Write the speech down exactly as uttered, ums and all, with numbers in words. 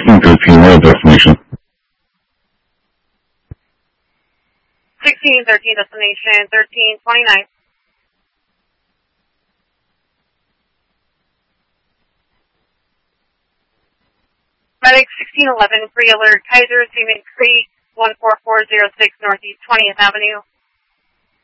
sixteen thirteen, what destination? sixteen thirteen, destination thirteen twenty-nine. Medic sixteen eleven, pre-alert, Kaiser, Seaman Creek, one four four zero six Northeast twentieth Avenue.